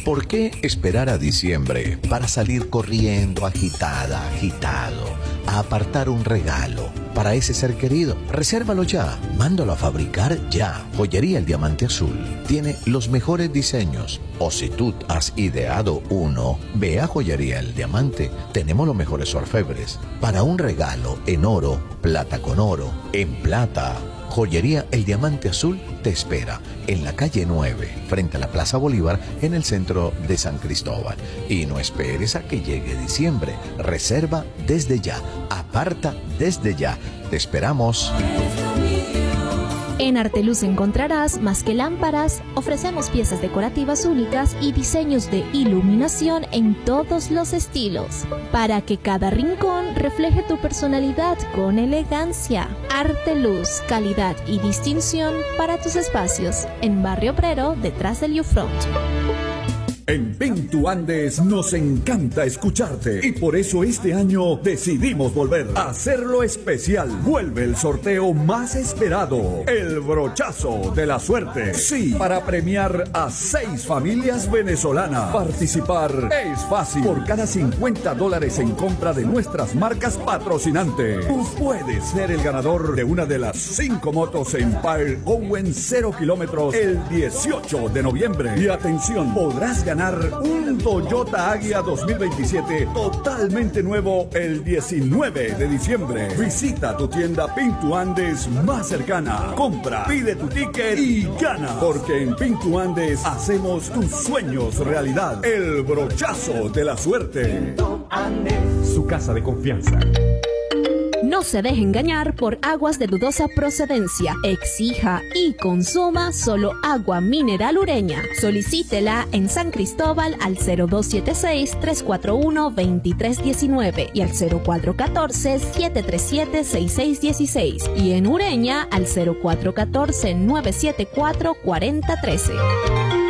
¿Por qué esperar a diciembre para salir corriendo agitada, agitado, a apartar un regalo para ese ser querido? Resérvalo ya, mándalo a fabricar ya. Joyería El Diamante Azul tiene los mejores diseños. O si tú has ideado uno, ve a Joyería El Diamante. Tenemos los mejores orfebres para un regalo en oro, plata con oro, en plata. Joyería El Diamante Azul te espera en la calle 9, frente a la Plaza Bolívar, en el centro de San Cristóbal. Y no esperes a que llegue diciembre. Reserva desde ya, aparta desde ya. Te esperamos. En Arteluz encontrarás más que lámparas, ofrecemos piezas decorativas únicas y diseños de iluminación en todos los estilos, para que cada rincón refleje tu personalidad con elegancia. Arteluz, calidad y distinción para tus espacios, en Barrio Obrero, detrás del YouFront. En Pintu Andes nos encanta escucharte y por eso este año decidimos volver a hacerlo especial. Vuelve el sorteo más esperado, el brochazo de la suerte. Sí, para premiar a 6 familias venezolanas. Participar es fácil. Por cada $50 en compra de nuestras marcas patrocinantes, tú puedes ser el ganador de una de las 5 motos Empire Owen 0 kilómetros el 18 de noviembre. Y atención, podrás ganar un Toyota Agya 2027 totalmente nuevo el 19 de diciembre. Visita tu tienda Pintu Andes más cercana. Compra, pide tu ticket y gana. Porque en Pintu Andes hacemos tus sueños realidad. El brochazo de la suerte. Pintu Andes, su casa de confianza. No se deje engañar por aguas de dudosa procedencia. Exija y consuma solo agua mineral Ureña. Solicítela en San Cristóbal al 0276-341-2319 y al 0414-737-6616 y en Ureña al 0414-974-4013.